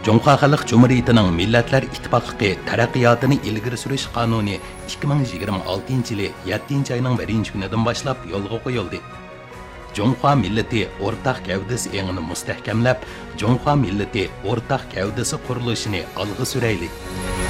Cumhuriyet Halk Cumhuriyeti'nin Milletler İttifaklığı taraqqiyotini ilgiri surish qonuni 2026 yılı 7 ayının 1 kunidan başlap yo'lga qo'yildi. Cumhuriyet milleti o'rtaq gavdasi engini mustahkamlab, Cumhuriyet milleti o'rtaq gavdasi qurilishini olg'a surayli.